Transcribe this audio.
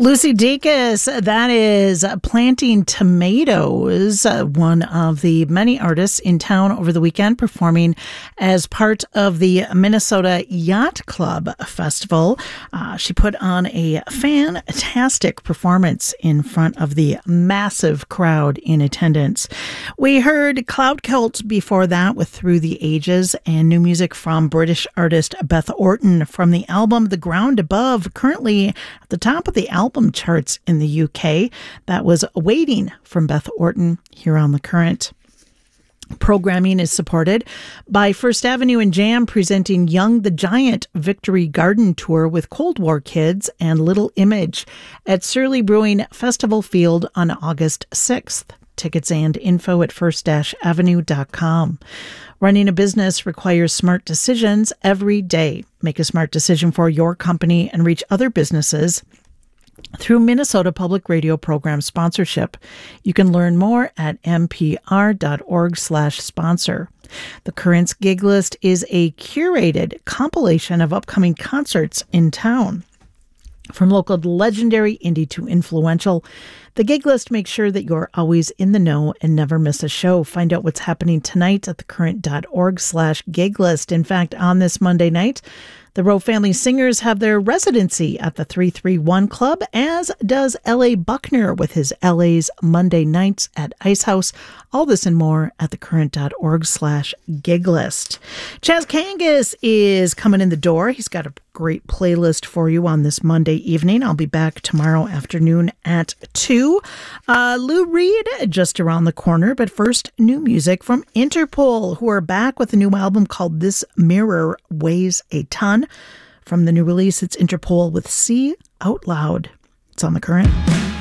Lucy Dacus, that is Planting Tomatoes, one of the many artists in town over the weekend performing as part of the Minnesota Yacht Club Festival. She put on a fantastic performance in front of the massive crowd in attendance. We heard Cloud Cult before that with Through the Ages, and new music from British artist Beth Orton from the album The Ground Above, currently at the top of the album charts in the UK. That was Waiting from Beth Orton here on The Current. Programming is supported by First Avenue and Jam, presenting Young the Giant Victory Garden Tour with Cold War Kids and Little Image at Surly Brewing Festival Field on August 6th. Tickets and info at first-avenue.com. Running a business requires smart decisions every day. Make a smart decision for your company and reach other businesses through Minnesota Public Radio program sponsorship. You can learn more at mpr.org/sponsor. The Current's Gig List is a curated compilation of upcoming concerts in town. From local to legendary, indie to influential, the Gig List makes sure that you're always in the know and never miss a show. Find out what's happening tonight at thecurrent.org/gig list. In fact, on this Monday night, the Rowe Family Singers have their residency at the 331 Club, as does L.A. Buckner with his L.A.'s Monday Nights at Ice House. All this and more at thecurrent.org/gig list. Chaz Kangas is coming in the door. He's got a great playlist for you on this Monday evening. I'll be back tomorrow afternoon at 2. Lou Reed just around the corner, but first, new music from Interpol, who are back with a new album called This Mirror Weighs a Ton. From the new release, it's Interpol with See Out Loud. It's on The Current.